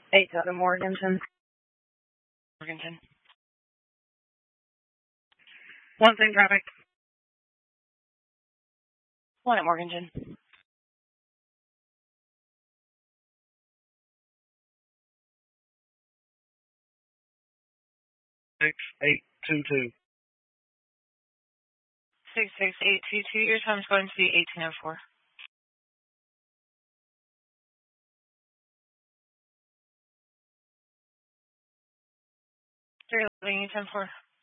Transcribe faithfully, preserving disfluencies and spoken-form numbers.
Eight out of Morganton. Morganton. One thing traffic. One at Morganton. Six eight two two. Six six eight two two. Your time's going to be eighteen oh four. Three eleven ten four.